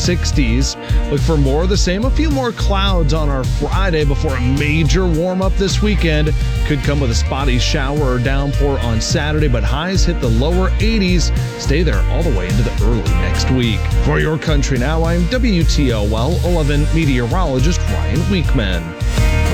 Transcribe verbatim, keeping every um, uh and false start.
sixties. Look for more of the same. A few more clouds on our Friday before a major warm-up this weekend. Could come with a spotty shower or downpour on Saturday, but highs hit the lower eighties. Stay there all the way into the early next week. For your country now, I'm W T O L eleven meteorologist Ryan Weekman.